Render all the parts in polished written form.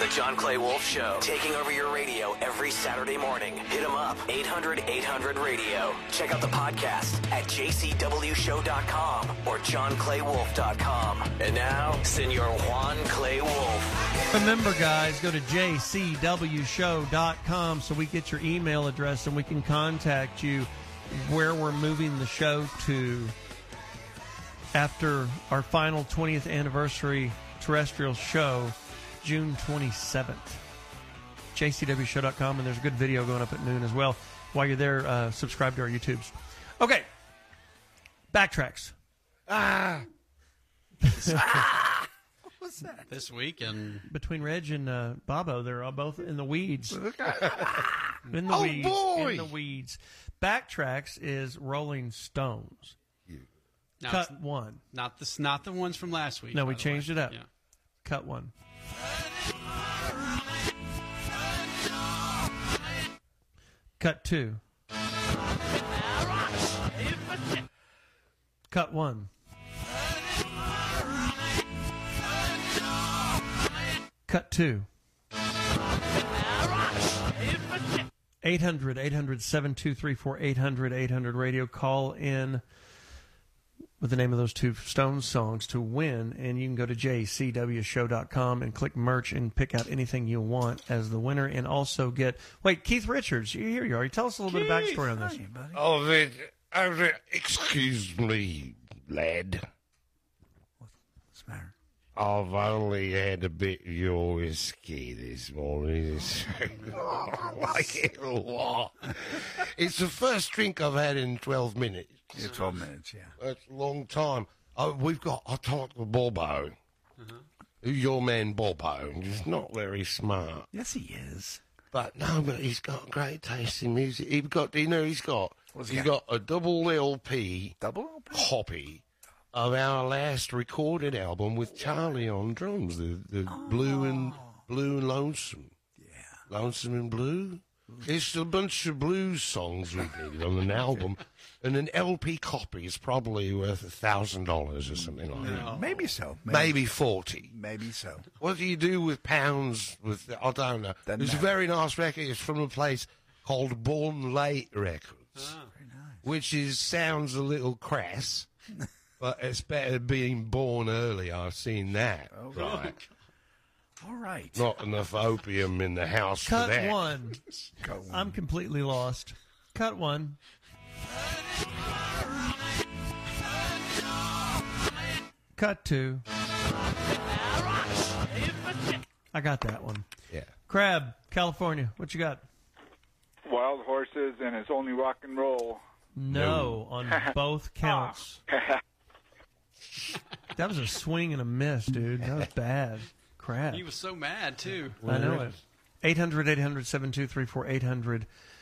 The John Clay Wolf Show, taking over your radio every Saturday morning. Hit them up, 800-800-RADIO. Check out the podcast at jcwshow.com or johnclaywolf.com. And now, Senor Juan Clay Wolf. Remember, guys, go to jcwshow.com so we get your email address and we can contact you where we're moving the show to after our final 20th anniversary terrestrial show, June 27th. jcwshow.com, and there's a good video going up at noon as well. While you're there, subscribe to our YouTubes. Okay. Backtracks. What's that? This week and Between Reg and Bobo, they're all both in the weeds. In the Oh, weeds. boy! In the weeds. Backtracks is Rolling Stones. no, Cut it's one. not the ones from last week. No, by we the changed way. it up. Yeah. Cut one. Cut two. Cut one. Cut two. 800-800-7234, 800-800-RADIO. Call in with the name of those two Stones songs to win, and you can go to jcwshow.com and click merch and pick out anything you want as the winner, and also get... Wait, Keith Richards, here you are. Tell us a little bit of backstory on this. Hey, buddy. Excuse me, lad. What's the matter? I've only had a bit of your whiskey this morning. I like it a lot. It's the first drink I've had in 12 minutes. Yeah, 12 minutes, yeah. That's a long time. I talked to Bobo. Your man Bobo. He's not very smart. Yes, he is. But he's got great taste in music. He's got What's he he's got? got a double LP Double open? copy of our last recorded album with Charlie on drums, the Blue and Lonesome. Yeah. Lonesome and Blue. It's a bunch of blues songs we did on an album, and an LP copy is probably worth $1,000 or something like that. Maybe so. Maybe 40. Maybe so. What do you do with pounds? I don't know. Doesn't There's a matter. very nice record. It's from a place called Born Late Records, Very nice. which sounds a little crass, but it's better being born early. I've seen that. Oh, Right. All right. Not enough opium in the house for Cut that. one. Go on. I'm completely lost. Cut one. Cut two. I got that one. Yeah. Crab, California. What you got? Wild Horses, and it's only rock and roll. No, on both counts. That was a swing and a miss, dude. That was bad. Crap. He was so mad too. I know it. 800-800-7234,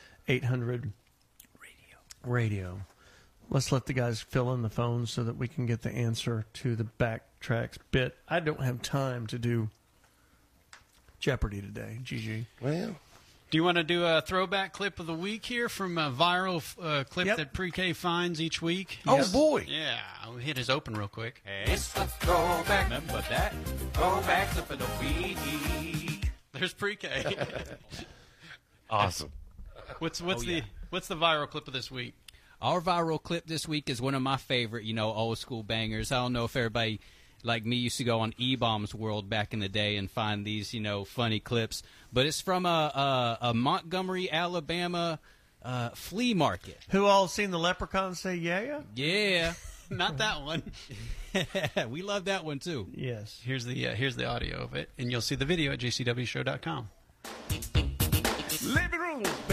800-800-Radio. Let's let the guys fill in the phone so that we can get the answer to the backtracks bit. I don't have time to do Jeopardy today, GG. Well, Do you want to do a throwback clip of the week here from a viral clip Yep. that Pre-K finds each week? oh boy. Yeah, I'll hit his open real quick. It's the throwback, remember that? Throwback clip of the week. There's Pre-K. Awesome. what's the viral clip of this week? Our viral clip this week is one of my favorite, old school bangers. I don't know if everybody like me used to go on E-Bombs World back in the day and find these, funny clips. But it's from a Montgomery, Alabama flea market. Who all seen the leprechaun say yeah? Yeah. Not that one. We love that one, too. Yes. Here's the audio of it, and you'll see the video at jcwshow.com. Living room,